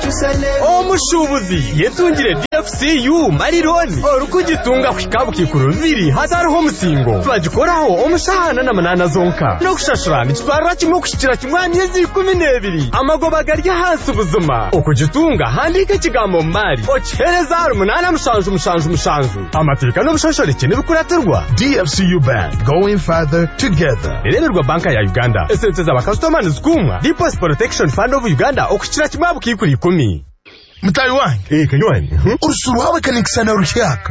omushubuzi yetungire DFCU marironi orukugitunga kwikabu kikurumviri hatariho musingo bagikoraho omushahana na manana zonka no kushashura nikitwarira kimwe kushikira kimwe myezi 12 amagoba garya hasi ubuzima okugitunga handika ikigambo mari okihereza umunana mushanju amateka no bushashoreke n'ibikuraterwa. DFCU Bank, going further together. Ireberwa banka ya Uganda esente z'abakasitoma nizikumwa Deposit Protection Fund of Uganda okukira kimwe abukikuri 10. Mtayi wange kanywani urusuru wawe kanikisana rushaka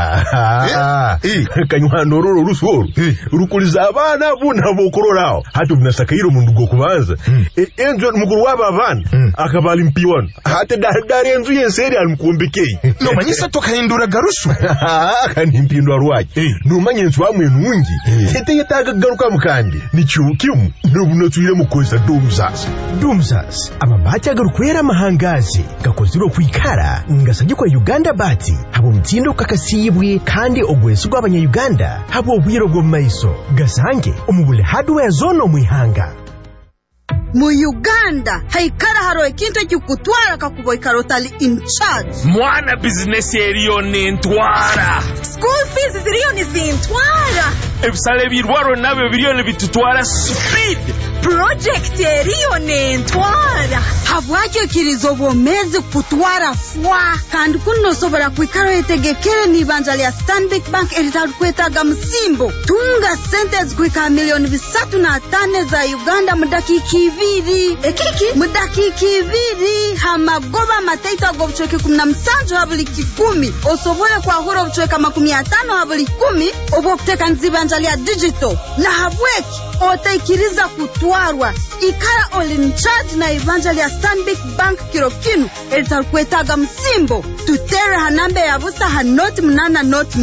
kanywani ororo urusuru rukuliza abana buna bokororaho hati ubunasakayiro mundu go kubanza enzo mukuru waba abana akabali mpiwano hati dari enzo yenseri alimukumbekeye no manyisa tokahindura garusu akanimpindwa rwaje no manyenzo wamwe nungi ete yetaga garuka mukandi ni cyukimu n'ubunotwire mukoza dumzas amabacha garukwera mahangazi gakoze kwikara ngasajye kwa Uganda bati habo mtindo kakasibwe kandi ogwesu gw'abanya-Uganda habo obwiro bwo maiso gasange umubule hardware zono mwihanga mu Uganda haikara haro ekintu cyukutwara kakuboy karotali in charge mwana business eriyo nentwara school fees ziriyo nizintwara ebisale birwaro nabyo biriyo bitutwara speed project eriyo nentwara habwacyo kirizo bomezi kutwara fwa kandi kunosobora kwikaro etegekere nibanja ya Stanbic Bank eritakwetaga msimbo tunga sentence kwika milioni 3.5 za Uganda mudakiki ekiki mudakiki 2 hamagoba mataita go buchweke 17 habuli 10 osobole kwa horo buchweka 15 habuli 10 obo kuteka nzibanja ya digital na habweki otaikiriza kutwarwa ikara all in charge na evangel ya Stanbic Bank kirokinu eritakwetaga msimbo tutera hanambe ya busa hanoti mnana noti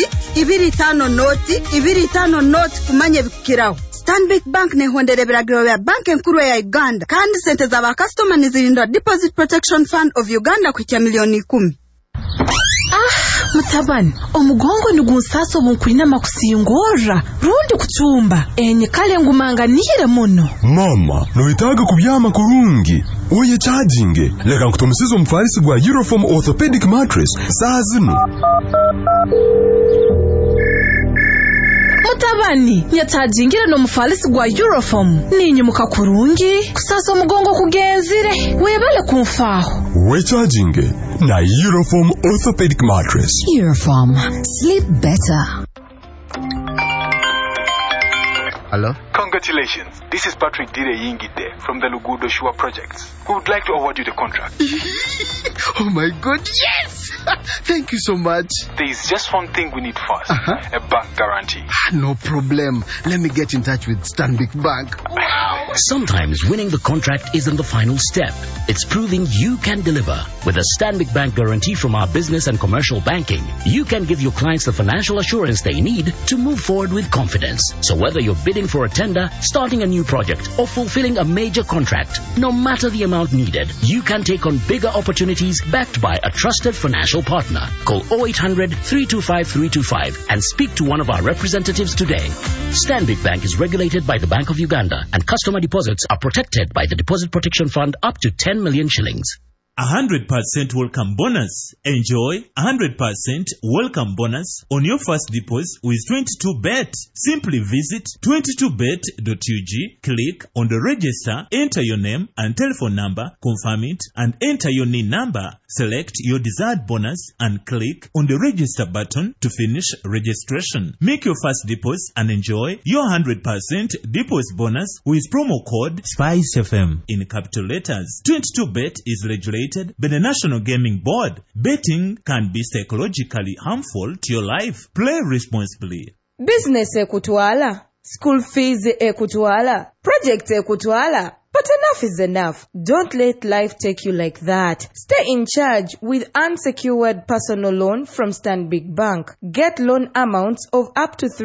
25 noti kumanye bikiraho. Stanbic Bank ne hondereberagira ya bank enkuru ya Uganda kandi sente za bakastoma nizirindwa Deposit Protection Fund of Uganda kwikia milioni 10. Mutabani omugongo nigusaso bunkwina makusingora rundi kutumba enye kale ngumanganire muno mama noitaga kubyama kurungi oye charging leka kutomisizo mfarisi gwa Euroform orthopedic mattress sazino Mutabani yatajingira no mufalisi gwa Euroform ninyumuka kurungi kusasa omugongo kugenzire webale kumfaho we charging na Euroform orthopedic mattress. Euroform, sleep better. Hello? Congratulations. This is Patrick Dire Yingide from the Lugudo Shua Project. We would like to award you the contract. Oh my God, yes! Thank you so much. There is just one thing we need first. A bank guarantee. No problem. Let me get in touch with Stanbic Bank. Wow! Sometimes winning the contract isn't the final step. It's proving you can deliver. With a Stanbic Bank guarantee from our business and commercial banking, you can give your clients the financial assurance they need to move forward with confidence. So whether you're bidding for a tender, starting a new project, or fulfilling a major contract, no matter the amount needed, you can take on bigger opportunities backed by a trusted financial partner. Call 0800 325 325 and speak to one of our representatives today. Stanbic Bank is regulated by the Bank of Uganda, and customer deposits are protected by the Deposit Protection Fund up to 10 million shillings. 100% welcome bonus. Enjoy 100% welcome bonus on your first deposit with 22bet. Simply visit 22bet.ug, click on the register, enter your name and telephone number, confirm it, and enter your NIN number. Select your desired bonus and click on the register button to finish registration. Make your first deposit and enjoy your 100% deposit bonus with promo code SPICE-FM in capital letters. 22bet is regulated by the National Gaming Board. Betting can be psychologically harmful to your life. Play responsibly. Business ekutwala, school fees ekutwala, project ekutwala. But enough is enough. Don't let life take you like that. Stay in charge with unsecured personal loan from Stanbic Bank. Get loan amounts of up to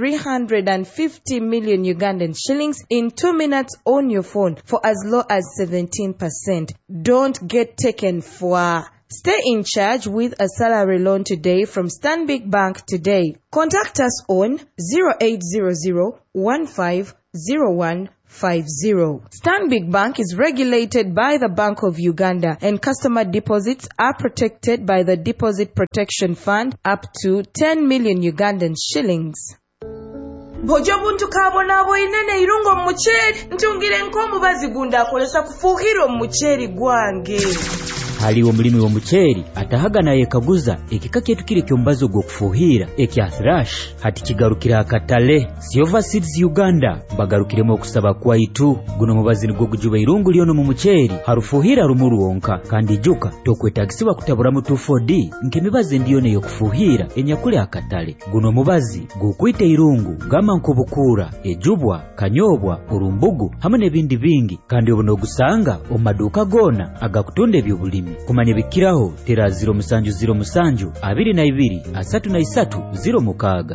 350 million Ugandan shillings in 2 minutes on your phone for as low as 17%. Don't get taken for. Stay in charge with a salary loan today from Stanbic Bank today. Contact us on 0800 1501 Stanbic Bank is regulated by the Bank of Uganda, and customer deposits are protected by the Deposit Protection Fund up to 10 million Ugandan shillings. Bojo buntu kabonabo inene irungo mucheri ntungire nkomu bazigunda akolesa kufuhira mucheri gwange. Haliwo mulimi w'omuceeri atahagana yekaguza ekika kyetu kiri kyombazo gw'okufuuhira ekya thrush hati kigarukira akatale Silver Seeds Uganda bagarukiremu okusaba kwaitu guno mubazi nigwo gujuba irungu lyono mu muceeri harufuuhira rumuru wonka kandi juka tokwetagisibwa kutabura mu 2,4D nk'emibazi ndiyo neyo kufuuhira enyakule akatale guno mubazi gukwita irungu gama nkobukura ejubwa kanyobwa urumbugu hamwe n'ebindi bingi kandi obuno gusanga omaduka gona agakutunda ebyobulimi kumanya bikiraho tera 0707 22 33 06.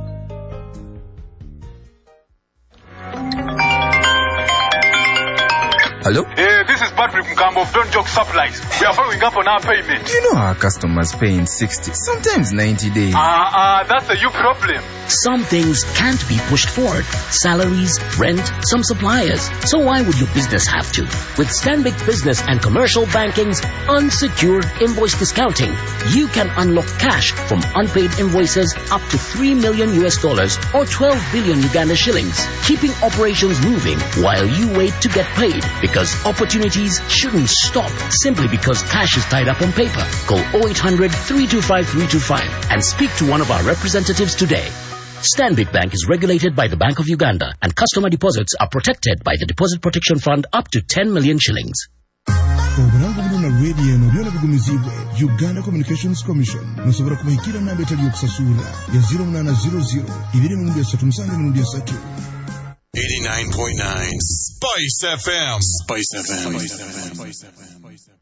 Hello? Hey, this is Patrick Mkambo of Don't Joke Supplies. We are following up on our payment. You know our customers pay in 60, sometimes 90 days. That's a you problem. Some things can't be pushed forward. Salaries, rent, some suppliers. So why would your business have to? With Stanbic Business and Commercial Banking's unsecured invoice discounting, you can unlock cash from unpaid invoices up to $3 million or 12 billion Uganda shillings, keeping operations moving while you wait to get paid. Because opportunities shouldn't stop simply because cash is tied up on paper. Call 0800 325 325 and speak to one of our representatives today. Stanbic Bank is regulated by the Bank of Uganda, and customer deposits are protected by the Deposit Protection Fund up to 10 million shillings. Uganda Communications Commission musobora kubahikira namba etaliyokusasula ya 0800 233 89.9 Spice FM. Spice FM.